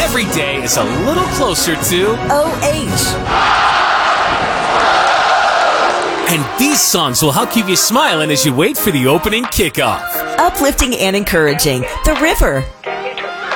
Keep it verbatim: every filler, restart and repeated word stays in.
every day is a little closer to O H. And these songs will help keep you smiling as you wait for the opening kickoff. Uplifting and encouraging. The River.